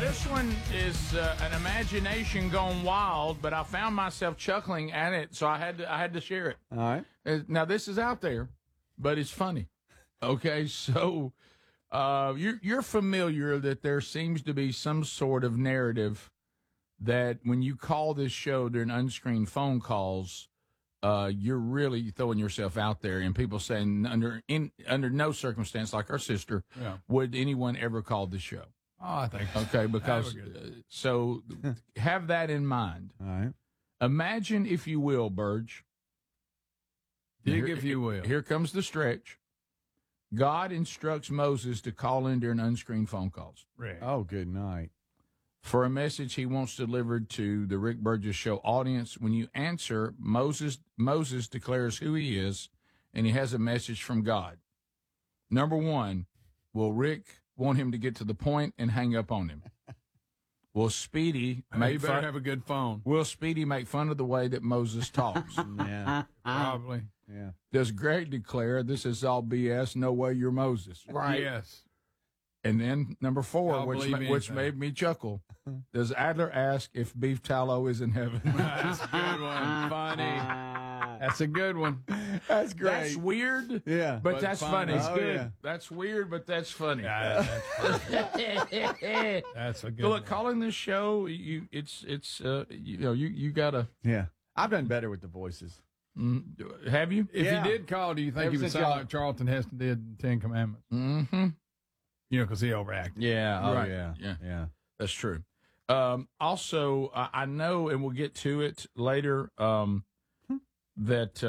This one is an imagination gone wild, but I found myself chuckling at it, so I had to share it. All right. Now this is out there, but it's funny. Okay, so you're familiar that there seems to be some sort of narrative that when you call this show during unscreened phone calls, you're really throwing yourself out there, and people saying under no circumstance, like our sister, would anyone ever call this show. Oh, I think okay, because so have that in mind. All right. Imagine, if you will, Burge. If you will. Here comes the stretch. God instructs Moses to call in during unscreened phone calls. Right. Oh, good night. For a message he wants delivered to the Rick Burgess Show audience. When you answer, Moses declares who he is, and he has a message from God. Number one, will Rick want him to get to the point and hang up on him? Will Speedy you better have a good phone. Will Speedy make fun of the way that Moses talks? Yeah. Probably. Yeah. Does Greg declare this is all BS? No way, you're Moses. Right. Yes. And then number four, I'll which made me chuckle. Does Adler ask if beef tallow is in heaven? That's a good one. Funny. That's a good one. That's great. That's weird. Yeah. But that's funny. Oh, Good. yeah. That's weird, but that's funny. That's a good Look, one. calling this show, you gotta. Yeah. I've done better with the voices. Have you? If Yeah. he did call, do you think Ever he would since sound y'all- like Charlton Heston did in Ten Commandments? Mm-hmm. You know, because he overacted. Yeah. Oh, Right. yeah. Yeah. Yeah. That's true. Also, I know, and we'll get to it later, that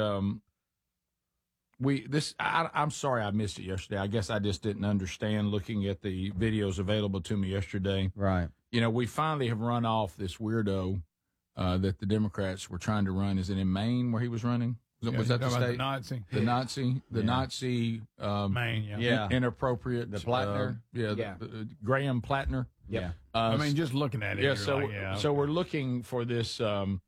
I'm sorry I missed it yesterday. I guess I just didn't understand looking at the videos available to me yesterday. Right. You know, we finally have run off this weirdo that the Democrats were trying to run. Is it in Maine where he was running? Was that the state? The Nazi. The Nazi, Maine, yeah. Yeah. inappropriate. The Plattner? Yeah. Graham Plattner. Yeah. I mean, just looking at it. Yeah, you're so like, so we're looking for this, I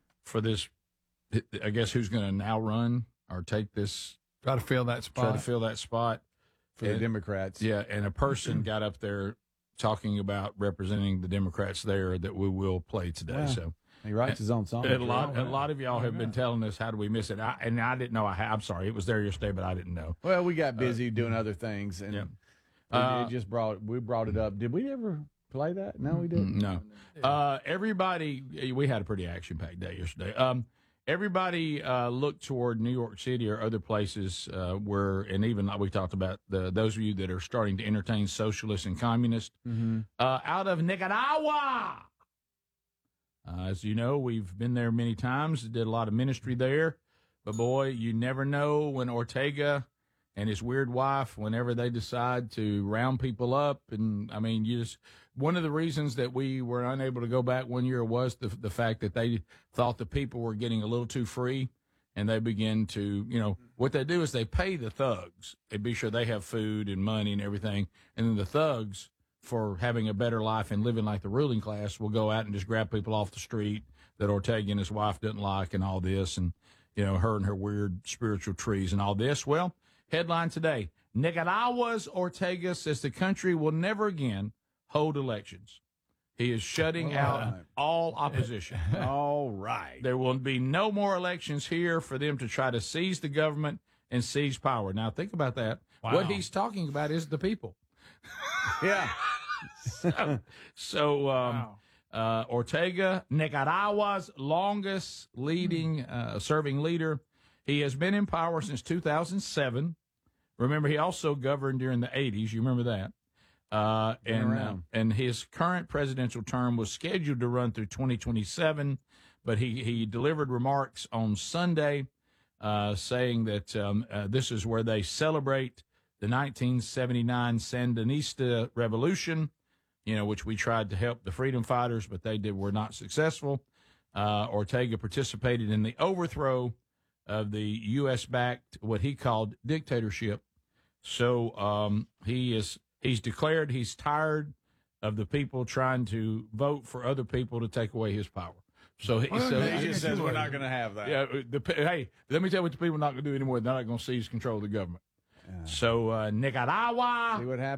guess, who's going to now run or take this, try to fill that spot. try to fill that spot. For the Democrats. Yeah, and a person got up there talking about representing the Democrats there that we will play today. Wow. So He writes his own song. a lot of y'all have been telling us, how do we miss it? I didn't know. I'm sorry, it was there yesterday, but I didn't know. Well, we got busy doing other things, and we brought it up. Did we ever play that? No, we didn't. No. Everybody, we had a pretty action-packed day yesterday. Everybody looked toward New York City or other places where, and even like we talked about, those of you that are starting to entertain socialists and communists, out of Nicaragua. As you know, we've been there many times, did a lot of ministry there. But, boy, you never know when Ortega and his weird wife, whenever they decide to round people up. And, I mean, one of the reasons that we were unable to go back one year was the fact that they thought the people were getting a little too free. And they begin to, what they do is they pay the thugs. They be sure they have food and money and everything. And then the thugs, for having a better life and living like the ruling class, will go out and just grab people off the street that Ortega and his wife didn't like and all this. And, her and her weird spiritual trees and all this. Well, headline today, Nicaragua's Ortega says the country will never again hold elections. He is shutting out all opposition. All right. There will be no more elections here for them to try to seize the government and seize power. Now, think about that. Wow. What he's talking about is the people. Yeah. So Ortega, Nicaragua's longest serving leader. He has been in power since 2007. Remember, he also governed during the 80s. You remember that? And his current presidential term was scheduled to run through 2027, but he delivered remarks on Sunday saying that this is where they celebrate the 1979 Sandinista Revolution, which we tried to help the freedom fighters, but were not successful. Ortega participated in the overthrow of the U.S.-backed, what he called dictatorship. So he's declared he's tired of the people trying to vote for other people to take away his power. So he just says we're not going to have that. Yeah. Hey, let me tell you what the people are not going to do anymore. They're not going to seize control of the government. So Nicaragua. See what happens.